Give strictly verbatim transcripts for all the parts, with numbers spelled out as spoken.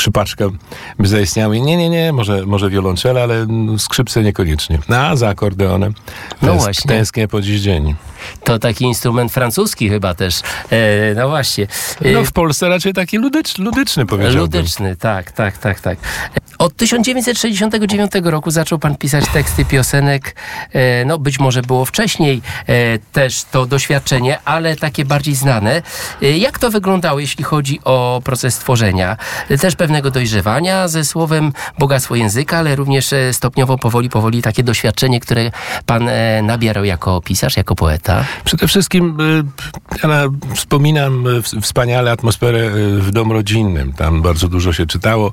skrzypaczka by zaistniały. Nie, nie, nie, może, może wiolonczela, ale skrzypce niekoniecznie. A za akordeonem no tęsk- właśnie. tęsknię po dziś dzień. To taki instrument francuski chyba też. E, no właśnie. E, No w Polsce raczej taki ludycz, ludyczny, powiedziałbym. Ludyczny, tak, tak, tak, tak. Od tysiąc dziewięćset sześćdziesiątego dziewiątego roku zaczął pan pisać teksty piosenek. E, no być może było wcześniej e, też to doświadczenie, ale takie bardziej znane. E, jak to wyglądało, jeśli chodzi o proces tworzenia? E, też pewnego dojrzewania ze słowem, bogactwo języka, ale również e, stopniowo, powoli, powoli takie doświadczenie, które pan e, nabierał jako pisarz, jako poeta. Przede wszystkim y, ja na, wspominam y, wspaniale atmosferę y, w domu rodzinnym. Tam bardzo dużo się czytało.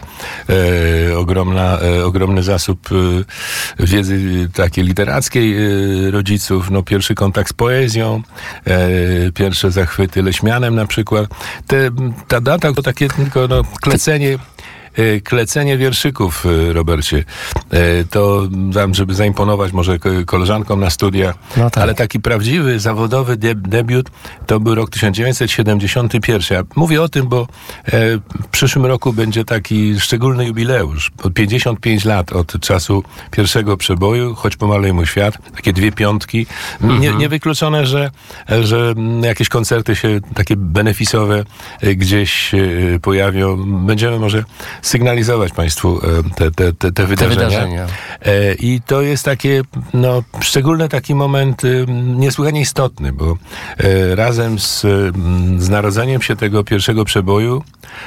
Y, ogromna, y, ogromny zasób y, wiedzy y, takiej literackiej y, rodziców. No, pierwszy kontakt z poezją, y, pierwsze zachwyty Leśmianem na przykład. Te, ta data to takie tylko no, klecenie klecenie wierszyków, Robercie. To tam, żeby zaimponować może koleżankom na studiach, no tak. Ale taki prawdziwy, zawodowy debiut to był rok tysiąc dziewięćset siedemdziesiąty pierwszy. Ja mówię o tym, bo w przyszłym roku będzie taki szczególny jubileusz. pięćdziesiąt pięć lat od czasu pierwszego przeboju, choć pomaluje mój świat. Takie dwie piątki. Mhm. Nie, niewykluczone, że, że jakieś koncerty się takie benefisowe gdzieś pojawią. Będziemy może sygnalizować państwu te, te, te, te wydarzenia. Te wydarzenia. I to jest takie, no, szczególny taki moment niesłychanie istotny, bo razem z, z narodzeniem się tego pierwszego przeboju,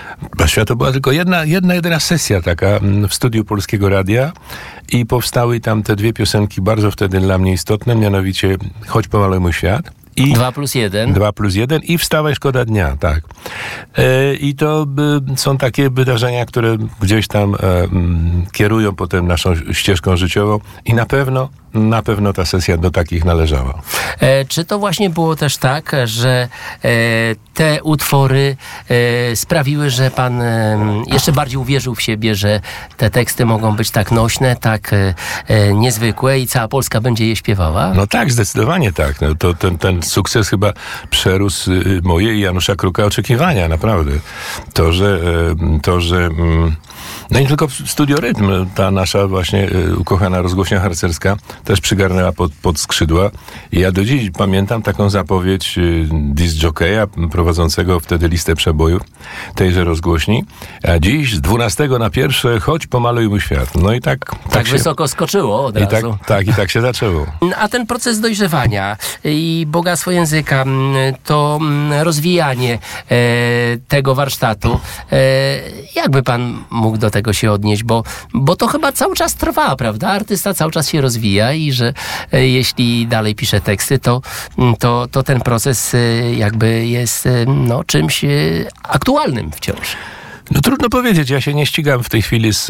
to była tylko jedna, jedna, jedyna sesja taka w studiu Polskiego Radia i powstały tam te dwie piosenki bardzo wtedy dla mnie istotne, mianowicie Choć pomaluj mój świat. I dwa plus jeden. Dwa plus jeden i Wstawaj, szkoda dnia, tak. E, I to y, są takie wydarzenia, które gdzieś tam e, m, kierują potem naszą ścieżką życiową i na pewno, na pewno ta sesja do takich należała. E, czy to właśnie było też tak, że e, te utwory e, sprawiły, że pan e, jeszcze bardziej uwierzył w siebie, że te teksty mogą być tak nośne, tak e, e, niezwykłe i cała Polska będzie je śpiewała? No tak, zdecydowanie tak. No, to ten, ten sukces chyba przerósł moje i Janusza Kruka oczekiwania, naprawdę. To, że to, że no i tylko Studio Rytm, ta nasza właśnie ukochana rozgłośnia harcerska też przygarnęła pod, pod skrzydła. I ja do dziś pamiętam taką zapowiedź disc jockeya prowadzącego wtedy listę przebojów tejże rozgłośni. A dziś z dwunastego na pierwsze Choć pomaluj mój świat. No i tak... Tak, tak się, wysoko skoczyło od i razu. Tak, tak, i tak się zaczęło. A ten proces dojrzewania i bogactwo języka, to rozwijanie e, tego warsztatu, e, jakby pan mógł do tego się odnieść? Bo, bo to chyba cały czas trwa, prawda? Artysta cały czas się rozwija i że e, jeśli dalej pisze teksty, to, to, to ten proces e, jakby jest e, no, czymś e, aktualnym wciąż. No trudno powiedzieć, ja się nie ścigam w tej chwili z,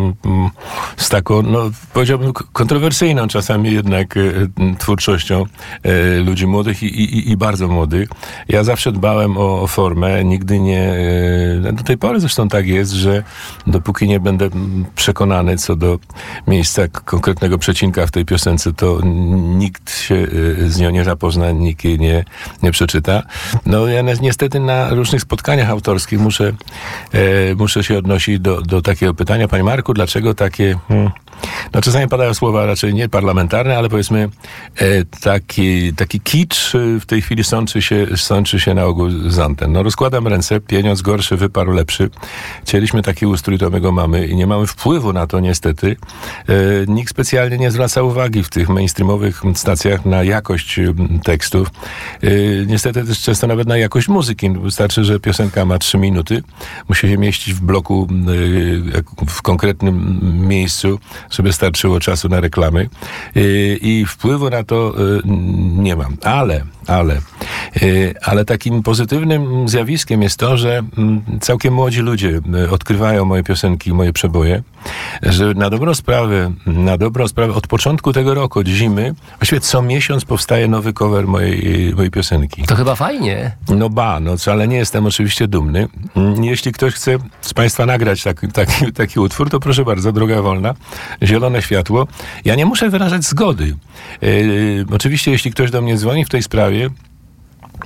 z taką, no powiedziałbym, kontrowersyjną czasami jednak twórczością ludzi młodych i, i, i bardzo młodych. Ja zawsze dbałem o, o formę, nigdy nie, do tej pory zresztą tak jest, że dopóki nie będę przekonany co do miejsca konkretnego przecinka w tej piosence, to nikt się z nią nie zapozna, nikt jej nie, nie przeczyta. No ja niestety na różnych spotkaniach autorskich muszę Muszę się odnosić do, do takiego pytania. Panie Marku, dlaczego takie... Hmm, no czasami padają słowa raczej nie parlamentarne, ale powiedzmy e, taki, taki kicz w tej chwili sączy się, sączy się na ogół z anten. No rozkładam ręce, pieniądz gorszy, wyparł lepszy. Chcieliśmy taki ustrój, to my go mamy i nie mamy wpływu na to niestety. E, nikt specjalnie nie zwraca uwagi w tych mainstreamowych stacjach na jakość tekstów. E, niestety też często nawet na jakość muzyki. Wystarczy, że piosenka ma trzy minuty. Musi się mieścić w bloku e, w konkretnym miejscu, żeby starczyło czasu na reklamy yy, i wpływu na to yy, nie mam. Ale, ale, yy, ale takim pozytywnym zjawiskiem jest to, że yy, całkiem młodzi ludzie yy, odkrywają moje piosenki, moje przeboje, że na dobrą sprawę, na dobrą sprawę od początku tego roku, od zimy, właściwie co miesiąc powstaje nowy cover mojej, mojej piosenki. To chyba fajnie. No ba, no ale nie jestem oczywiście dumny. Jeśli ktoś chce z państwa nagrać taki, taki, taki utwór, to proszę bardzo, droga wolna, zielone światło. Ja nie muszę wyrażać zgody. Yy, oczywiście, jeśli ktoś do mnie dzwoni w tej sprawie,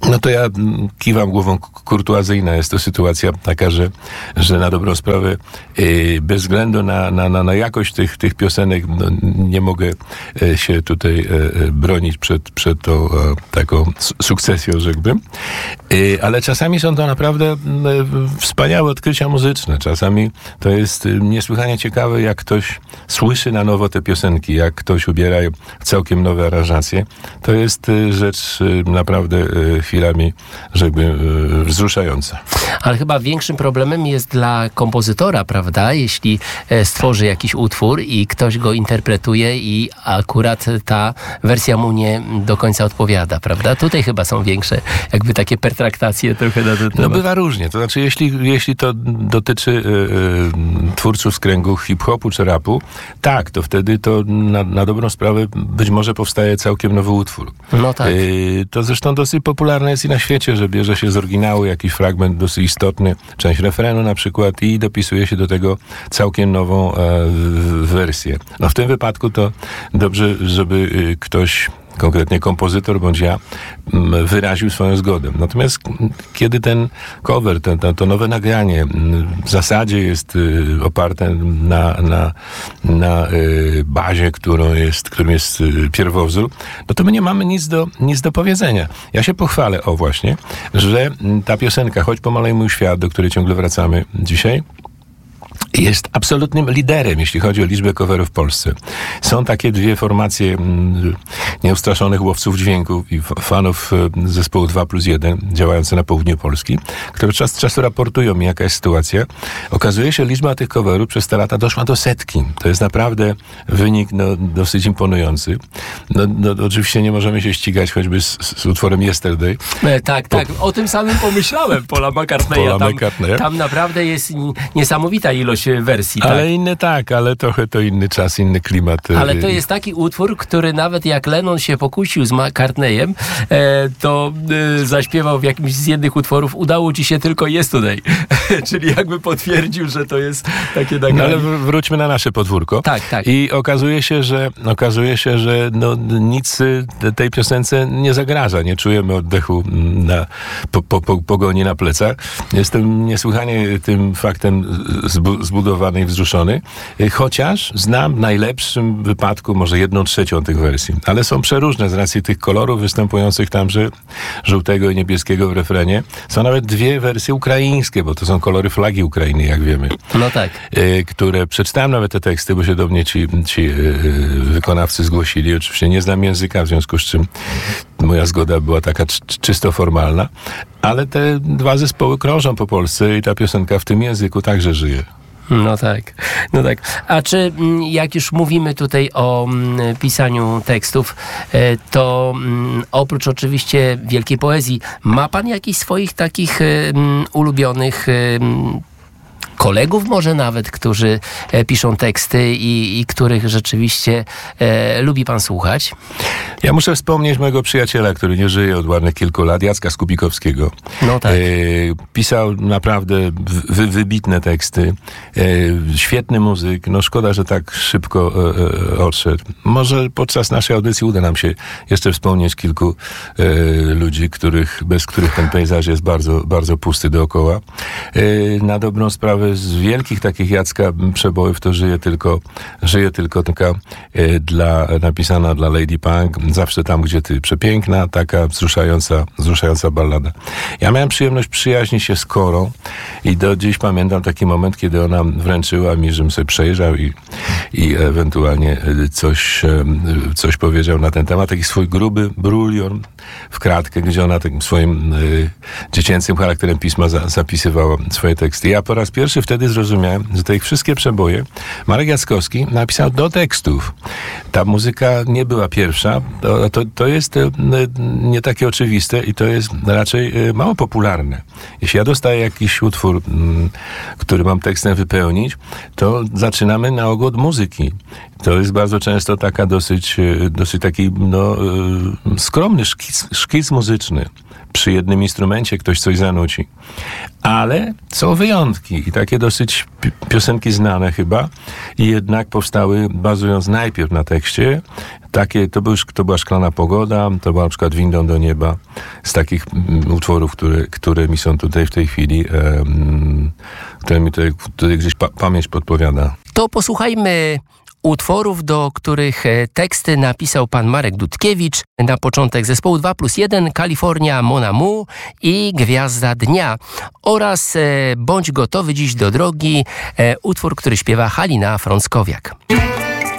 No to ja kiwam głową kurtuazyjna. Jest to sytuacja taka, że, że na dobrą sprawę yy, bez względu na, na, na, na jakość tych, tych piosenek no, nie mogę yy, się tutaj yy, bronić przed, przed tą yy, taką sukcesją, rzekłbym. Yy, ale czasami są to naprawdę yy, wspaniałe odkrycia muzyczne. Czasami to jest yy, niesłychanie ciekawe, jak ktoś słyszy na nowo te piosenki, jak ktoś ubiera całkiem nowe aranżacje. To jest yy, rzecz yy, naprawdę yy, chwilami, żeby wzruszająca. Ale chyba większym problemem jest dla kompozytora, prawda? Jeśli stworzy jakiś utwór i ktoś go interpretuje i akurat ta wersja mu nie do końca odpowiada, prawda? Tutaj chyba są większe jakby takie pertraktacje trochę na ten temat. No bywa różnie. To znaczy, jeśli, jeśli to dotyczy y, y, twórców z kręgu hip-hopu czy rapu, tak, to wtedy to na, na dobrą sprawę być może powstaje całkiem nowy utwór. No tak. Y, to zresztą dosyć popularne jest i na świecie, że bierze się z oryginału jakiś fragment dosyć istotny, część refrenu na przykład i dopisuje się do tego całkiem nową e, wersję. No w tym wypadku to dobrze, żeby y, ktoś, konkretnie kompozytor bądź ja, wyraził swoją zgodę. Natomiast kiedy ten cover, ten, to, to nowe nagranie w zasadzie jest y, oparte na, na, na y, bazie, którą jest, którym jest y, pierwowzór, no to my nie mamy nic do, nic do powiedzenia. Ja się pochwalę, o właśnie, że ta piosenka, Choć pomalej mój świat, do której ciągle wracamy dzisiaj, jest absolutnym liderem, jeśli chodzi o liczbę coverów w Polsce. Są takie dwie formacje mm, nieustraszonych łowców dźwięków i fanów y, zespołu dwa plus jeden działające na południu Polski, które czas z czasu raportują mi, jaka jest sytuacja. Okazuje się, że liczba tych coverów przez te lata doszła do setki. To jest naprawdę wynik no, dosyć imponujący. No, no, oczywiście nie możemy się ścigać choćby z, z utworem Yesterday. E, tak, tak. O tym samym pomyślałem. Paula McCartneya. Paula Tam, McCartneya. tam naprawdę jest niesamowita ilość wersji. Ale tak. inny tak, ale trochę to inny czas, inny klimat. Ale to jest taki utwór, który nawet jak Lennon się pokusił z McCartneyem, e, to e, zaśpiewał w jakimś z jednych utworów Udało ci się tylko Yesterday. Czyli jakby potwierdził, że to jest takie nagranie. No ale wr- wróćmy na nasze podwórko. Tak, tak. I okazuje się, że okazuje się, że no, nic tej piosence nie zagraża. Nie czujemy oddechu na, po, po, po, pogoni na plecach. Jestem niesłychanie tym faktem zbu- zbudowany i wzruszony. Chociaż znam w najlepszym wypadku może jedną trzecią tych wersji. Ale są przeróżne z racji tych kolorów występujących tam, że żółtego i niebieskiego w refrenie. Są nawet dwie wersje ukraińskie, bo to są kolory flagi Ukrainy, jak wiemy. No tak. Które przeczytałem nawet te teksty, bo się do mnie ci, ci wykonawcy zgłosili. Oczywiście nie znam języka, w związku z czym moja zgoda była taka czysto formalna. Ale te dwa zespoły krążą po Polsce i ta piosenka w tym języku także żyje. No tak, no tak. A czy jak już mówimy tutaj o mm, pisaniu tekstów, e, to mm, oprócz oczywiście wielkiej poezji, ma pan jakichś swoich takich mm, ulubionych mm, kolegów może nawet, którzy e, piszą teksty i, i których rzeczywiście e, lubi pan słuchać? Ja muszę wspomnieć mojego przyjaciela, który nie żyje od ładnych kilku lat, Jacka Skubikowskiego. No tak. E, pisał naprawdę wy, wybitne teksty. E, świetny muzyk. No szkoda, że tak szybko e, e, odszedł. Może podczas naszej audycji uda nam się jeszcze wspomnieć kilku e, ludzi, których, bez których ten pejzaż jest bardzo, bardzo pusty dookoła. E, na dobrą sprawę z wielkich takich Jacka przebojów to żyje tylko, żyje tylko taka e, dla, napisana dla Lady Punk, Zawsze tam, gdzie ty, przepiękna, taka wzruszająca, wzruszająca ballada. Ja miałem przyjemność przyjaźnić się z Korą i do dziś pamiętam taki moment, kiedy ona wręczyła mi, żebym sobie przejrzał i, i ewentualnie coś, coś powiedział na ten temat. Taki swój gruby brulion w kratkę, gdzie ona takim swoim y, dziecięcym charakterem pisma za, zapisywała swoje teksty. Ja po raz pierwszy wtedy zrozumiałem, że te ich wszystkie przeboje Marek Jackowski napisał do tekstów. Ta muzyka nie była pierwsza. To, to, to jest y, nie takie oczywiste i to jest raczej y, mało popularne. Jeśli ja dostaję jakiś utwór, y, który mam tekstem wypełnić, to zaczynamy na ogół od muzyki. To jest bardzo często taka dosyć, dosyć taki no, skromny szkic, szkic muzyczny. Przy jednym instrumencie ktoś coś zanuci. Ale są wyjątki i takie takie dosyć pi- piosenki znane chyba i jednak powstały bazując najpierw na tekście. Takie, to, był, to była Szklana Pogoda, to była na przykład Windą do nieba, z takich mm, utworów, które, które mi są tutaj w tej chwili, um, które mi tutaj, tutaj gdzieś pa- pamięć podpowiada. To posłuchajmy utworów, do których teksty napisał pan Marek Dudkiewicz. Na początek zespołu dwa plus jeden, Kalifornia, Mon Amour i Gwiazda Dnia oraz e, Bądź gotowy dziś do drogi, e, utwór, który śpiewa Halina Frąckowiak.